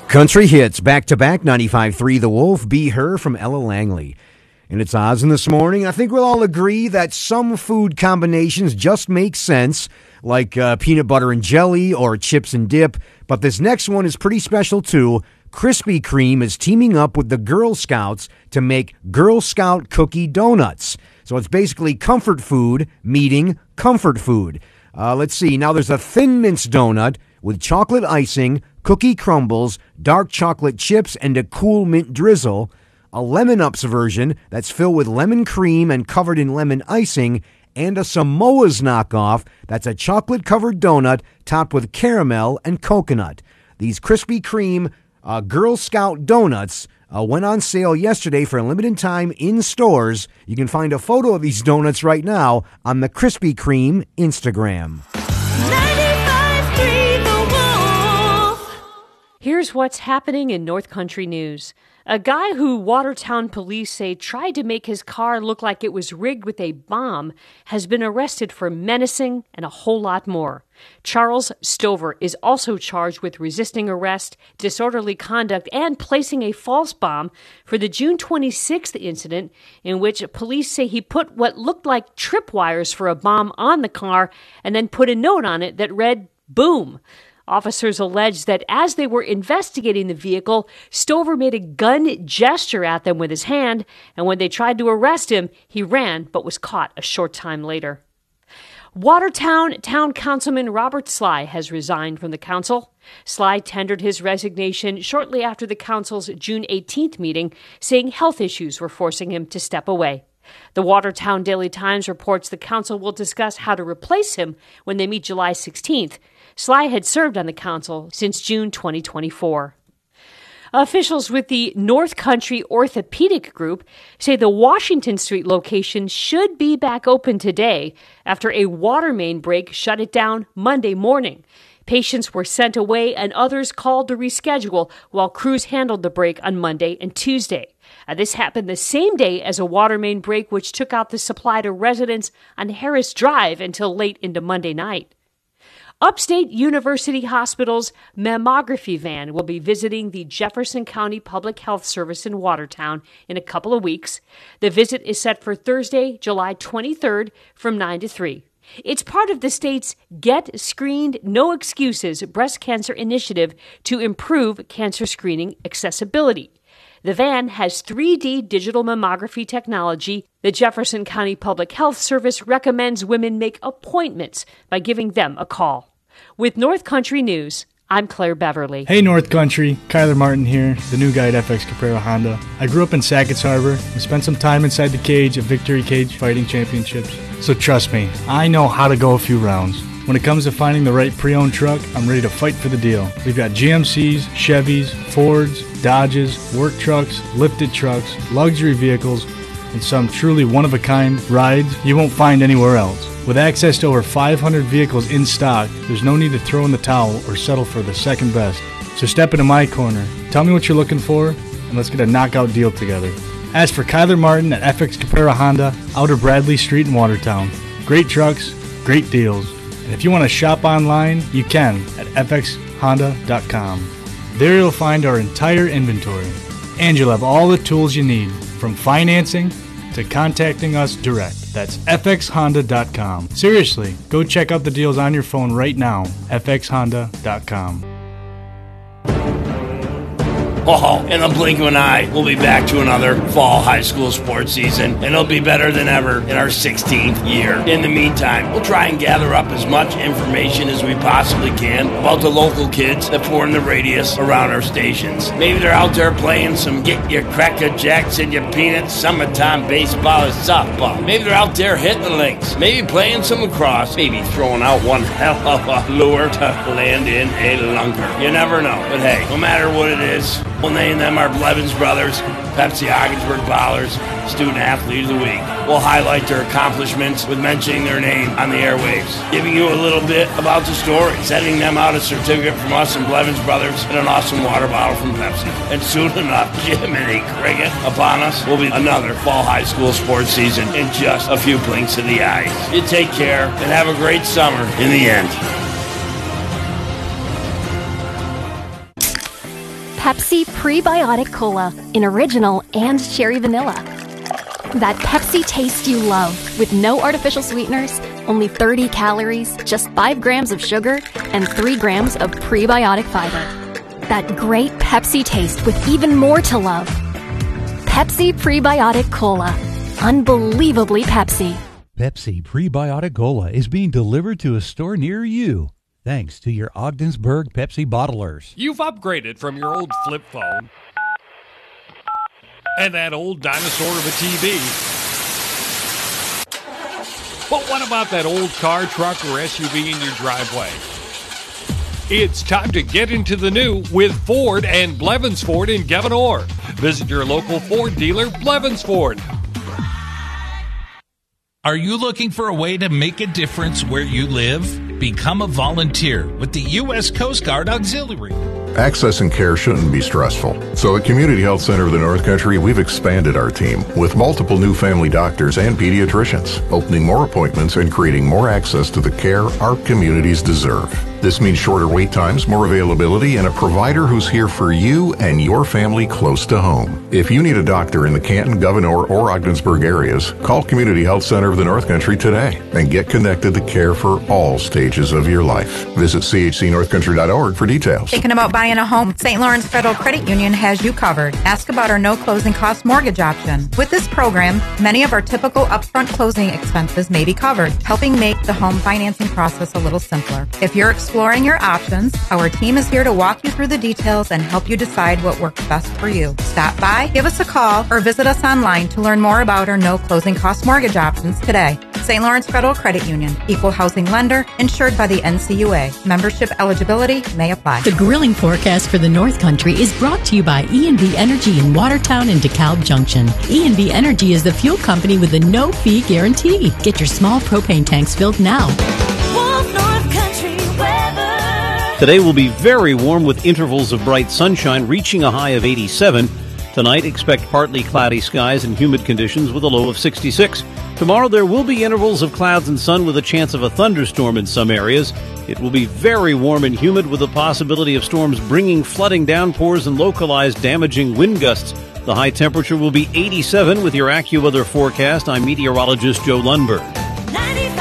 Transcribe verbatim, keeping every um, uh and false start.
Country hits back-to-back, ninety-five point three The Wolf, Be Her from Ella Langley. And it's Ozin this morning. I think we'll all agree that some food combinations just make sense, like uh, peanut butter and jelly or chips and dip. But this next one is pretty special, too. Krispy Kreme is teaming up with the Girl Scouts to make Girl Scout cookie donuts. So it's basically comfort food meeting comfort food. Uh, let's see. Now there's a Thin Mints donut with chocolate icing, cookie crumbles, dark chocolate chips, and a cool mint drizzle. A Lemon Ups version that's filled with lemon cream and covered in lemon icing. And a Samoa's knockoff that's a chocolate-covered donut topped with caramel and coconut. These Krispy Kreme uh, Girl Scout donuts uh, went on sale yesterday for a limited time in stores. You can find a photo of these donuts right now on the Krispy Kreme Instagram. Here's what's happening in North Country news. A guy who Watertown police say tried to make his car look like it was rigged with a bomb has been arrested for menacing and a whole lot more. Charles Stover is also charged with resisting arrest, disorderly conduct, and placing a false bomb for the June twenty-sixth incident in which police say he put what looked like tripwires for a bomb on the car and then put a note on it that read, "Boom." Officers allege that as they were investigating the vehicle, Stover made a gun gesture at them with his hand, and when they tried to arrest him, he ran but was caught a short time later. Watertown Town Councilman Robert Sly has resigned from the council. Sly tendered his resignation shortly after the council's June eighteenth meeting, saying health issues were forcing him to step away. The Watertown Daily Times reports the council will discuss how to replace him when they meet July sixteenth. Sly had served on the council since June twenty twenty-four. Officials with the North Country Orthopedic Group say the Washington Street location should be back open today after a water main break shut it down Monday morning. Patients were sent away and others called to reschedule while crews handled the break on Monday and Tuesday. Uh, this happened the same day as a water main break which took out the supply to residents on Harris Drive until late into Monday night. Upstate University Hospital's mammography van will be visiting the Jefferson County Public Health Service in Watertown in a couple of weeks. The visit is set for Thursday, July twenty-third from nine to three. It's part of the state's Get Screened, No Excuses breast cancer initiative to improve cancer screening accessibility. The van has three D digital mammography technology. The Jefferson County Public Health Service recommends women make appointments by giving them a call. With North Country News, I'm Claire Beverly. Hey North Country, Kyler Martin here, the new guy at F X Caprera Honda. I grew up in Sackett's Harbor and spent some time inside the cage at Victory Cage Fighting Championships. So trust me, I know how to go a few rounds. When it comes to finding the right pre-owned truck, I'm ready to fight for the deal. We've got G M Cs, Chevys, Fords, Dodges, work trucks, lifted trucks, luxury vehicles, and some truly one-of-a-kind rides you won't find anywhere else. With access to over five hundred vehicles in stock, there's no need to throw in the towel or settle for the second best. So step into my corner, tell me what you're looking for, and let's get a knockout deal together. Ask for Kyler Martin at F X Caprera Honda, Outer Bradley Street in Watertown. Great trucks, great deals. And if you want to shop online, you can at f x honda dot com. There you'll find our entire inventory, and you'll have all the tools you need, from financing to contacting us direct. That's f x honda dot com. Seriously, go check out the deals on your phone right now, f x honda dot com. Oh, in a blink of an eye, we'll be back to another fall high school sports season, and it'll be better than ever in our sixteenth year. In the meantime, we'll try and gather up as much information as we possibly can about the local kids that form the radius around our stations. Maybe they're out there playing some get your cracker jacks and your peanuts, summertime baseball or softball. Maybe they're out there hitting the links, maybe playing some lacrosse, maybe throwing out one hell of a lure to land in a lunker. You never know. But hey, no matter what it is, we'll name them our Blevins Brothers, Pepsi Ogdensburg Ballers, Student Athlete of the Week. We'll highlight their accomplishments with mentioning their name on the airwaves, giving you a little bit about the story, sending them out a certificate from us and Blevins Brothers and an awesome water bottle from Pepsi. And soon enough, Jiminy Cricket, upon us will be another fall high school sports season in just a few blinks of the eyes. You take care and have a great summer in the end. Pepsi Prebiotic Cola in original and cherry vanilla. That Pepsi taste you love with no artificial sweeteners, only thirty calories, just five grams of sugar, and three grams of prebiotic fiber. That great Pepsi taste with even more to love. Pepsi Prebiotic Cola. Unbelievably Pepsi. Pepsi Prebiotic Cola is being delivered to a store near you. Thanks to your Ogdensburg Pepsi bottlers. You've upgraded from your old flip phone and that old dinosaur of a T V. But what about that old car, truck, or S U V in your driveway? It's time to get into the new with Ford and Blevins Ford in Governor. Visit your local Ford dealer, Blevins Ford. Are you looking for a way to make a difference where you live? Become a volunteer with the U S Coast Guard Auxiliary. Accessing care shouldn't be stressful. So at Community Health Center of the North Country, we've expanded our team with multiple new family doctors and pediatricians, opening more appointments and creating more access to the care our communities deserve. This means shorter wait times, more availability, and a provider who's here for you and your family close to home. If you need a doctor in the Canton, Gouverneur, or Ogdensburg areas, call Community Health Center of the North Country today and get connected to care for all stages of your life. Visit c h c north country dot org for details. Thinking about buying a home? Saint Lawrence Federal Credit Union has you covered. Ask about our no closing cost mortgage option. With this program, many of our typical upfront closing expenses may be covered, helping make the home financing process a little simpler. If you're exploring your options, our team is here to walk you through the details and help you decide what works best for you. Stop by, give us a call, or visit us online to learn more about our no closing cost mortgage options today. Saint Lawrence Federal Credit Union, equal housing lender, insured by the N C U A. Membership eligibility may apply. The grilling forecast for the North Country is brought to you by E and B Energy in Watertown and DeKalb Junction. E and B Energy is the fuel company with a no-fee guarantee. Get your small propane tanks filled now. Wolf North Country weather. Today will be very warm with intervals of bright sunshine, reaching a high of eighty-seven. Tonight, expect partly cloudy skies and humid conditions with a low of sixty-six. Tomorrow, there will be intervals of clouds and sun with a chance of a thunderstorm in some areas. It will be very warm and humid with the possibility of storms bringing flooding, downpours, and localized damaging wind gusts. The high temperature will be eighty-seven with your AccuWeather forecast. I'm meteorologist Joe Lundberg.